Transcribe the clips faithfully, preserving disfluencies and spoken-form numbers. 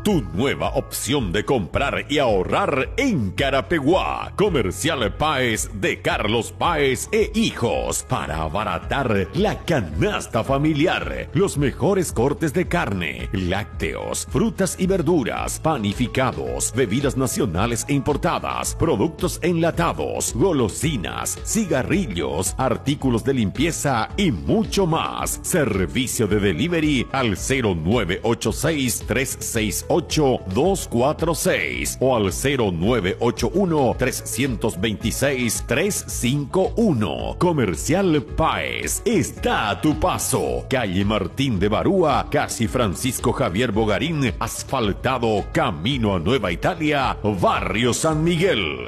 tu nueva opción de comprar y ahorrar en Carapeguá. Comercial Páez de Carlos Páez e Hijos, para abaratar la canasta familiar. Los mejores cortes de carne, lácteos, frutas y verduras, panificados, bebidas nacionales e importadas, productos enlatados, golosinas, cigarrillos, artículos de limpieza y mucho más. Servicio de delivery al cero nueve ocho seis, tres seis ocho, dos cuatro seis o al cero nueve ocho uno, tres dos seis, tres cinco uno. Comercial Páez está a tu paso. Calle Martín de Barúa, casi Francisco Javier Bogarín, asfaltado, camino a Nueva Italia, Barrio San Miguel.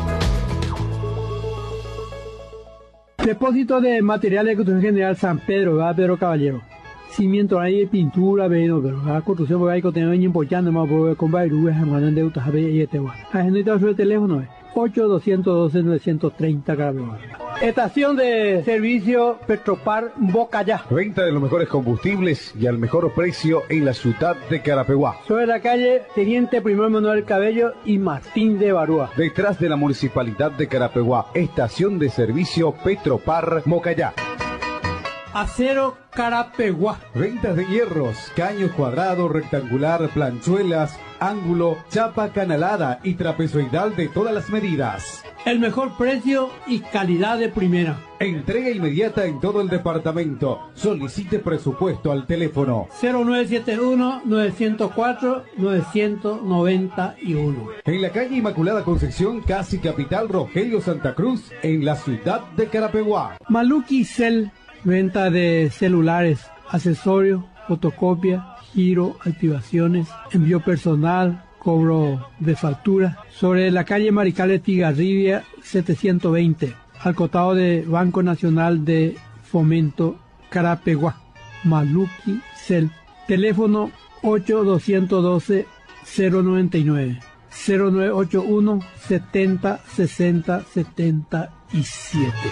Depósito de materiales de construcción general San Pedro, ¿verdad, Pedro Caballero? Cimiento ahí, pintura, veno, pero la construcción porque hay que tener un importante más por comprar y hermanos de Utah, y este va. Agenda su teléfono ocho dos uno dos, nueve tres cero Carapeguá. Estación de servicio Petropar Bocayá. Venta de los mejores combustibles y al mejor precio en la ciudad de Carapeguá. Sobre la calle Teniente Primero Manuel Cabello y Martín de Barúa. Detrás de la Municipalidad de Carapeguá. Estación de servicio Petropar Bocayá. Acero Carapeguá. Ventas de hierros, caño cuadrado, rectangular, planchuelas, ángulo, chapa canalada y trapezoidal de todas las medidas. El mejor precio y calidad de primera. Entrega inmediata en todo el departamento. Solicite presupuesto al teléfono cero nueve siete uno, nueve cero cuatro, nueve nueve uno. En la calle Inmaculada Concepción, casi Capital Rogelio Santa Cruz, en la ciudad de Carapeguá. Maluki Cel. Venta de celulares, accesorios, fotocopia, giro, activaciones, envío personal, cobro de factura. Sobre la calle Maricales Tigarribia setecientos veinte, al costado de Banco Nacional de Fomento Carapeguá. Maluki Cel. Teléfono ocho dos uno dos, cero nueve nueve, cero nueve ocho uno, setenta, sesenta, setenta y siete.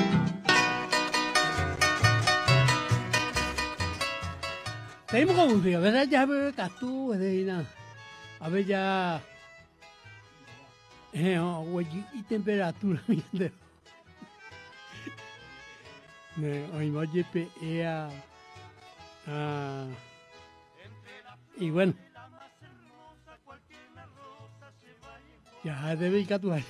Seguimos con música, ¿verdad? Ya ve Castú, a ver ya, eh, y temperatura, hoy más G P E a, y bueno, ya debe ir a tu allá,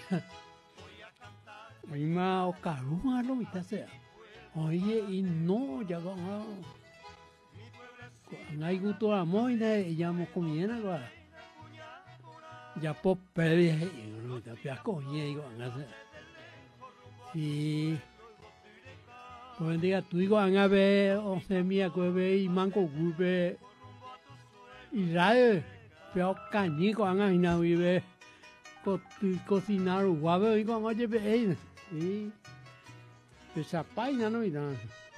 hoy más Ocaruma, lo viste sea, oye, y no, ya vamos. Ngay gusto amo y ne llamo comiena gua ya pop pede y no te piasco y digo anga y pues diga tú digo anga ve o se mía que ve y manco gube y rae pero cañico anga y na vive cocinar guave digo anga je ve y esa paina no y nada.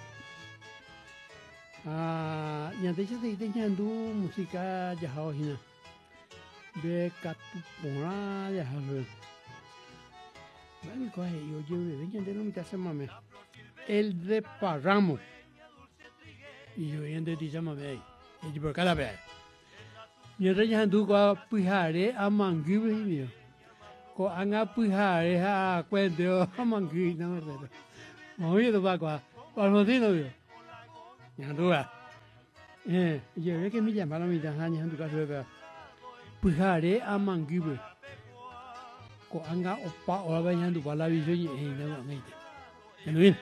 Ah, yang tadi saya tanya tu musika jauh hina, bekatu pora jauh. Bagi kau he yo yo le tanya dia nama sama me, el de Paramo. Iyo yang dia sama me, ini berkala be. Yang tanya tu kau pihare amanggi be ni, kau anga pihare ha kuento amanggi nama dia. Mau itu bagus, bagus tu tu. Yang dua, eh, jadi kami jangan malam ini hanya yang dua sahaja. Pihare amanggi be, ko anga opa orang yang dua lalu jadi eh nama ni. Yang